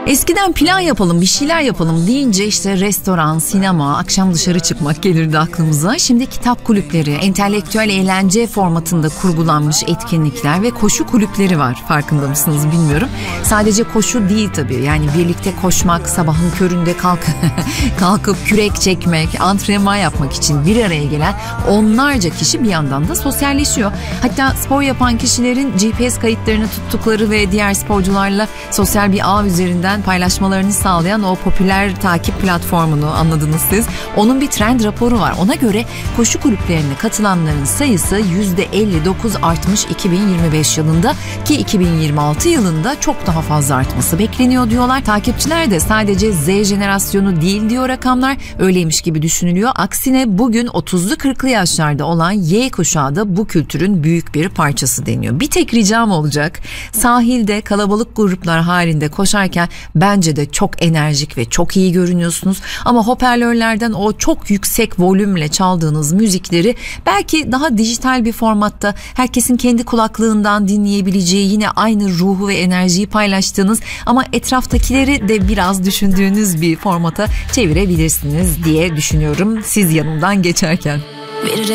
Eskiden plan yapalım, bir şeyler yapalım deyince işte restoran, sinema, akşam dışarı çıkmak gelirdi aklımıza. Şimdi kitap kulüpleri, entelektüel eğlence formatında kurgulanmış etkinlikler ve koşu kulüpleri var. Farkında mısınız bilmiyorum. Sadece koşu değil tabii. Yani birlikte koşmak, sabahın köründe kalkıp kürek çekmek, antrenman yapmak için bir araya gelen onlarca kişi bir yandan da sosyalleşiyor. Hatta spor yapan kişilerin GPS kayıtlarını tuttukları ve diğer sporcularla sosyal bir ağ üzerinden paylaşmalarını sağlayan o popüler takip platformunu anladınız siz. Onun bir trend raporu var. Ona göre koşu kulüplerine katılanların sayısı %59 artmış 2025 yılında ki 2026 yılında çok daha fazla artması bekleniyor diyorlar. Takipçiler de sadece Z jenerasyonu değil diyor rakamlar. Öyleymiş gibi düşünülüyor. Aksine bugün 30'lu 40'lı yaşlarda olan Y kuşağı da bu kültürün büyük bir parçası deniyor. Bir tek ricam olacak. Sahilde kalabalık gruplar halinde koşarken bence de çok enerjik ve çok iyi görünüyorsunuz. Ama hoparlörlerden o çok yüksek volümle çaldığınız müzikleri belki daha dijital bir formatta herkesin kendi kulaklığından dinleyebileceği yine aynı ruhu ve enerjiyi paylaştığınız ama etraftakileri de biraz düşündüğünüz bir formata çevirebilirsiniz diye düşünüyorum siz yanımdan geçerken.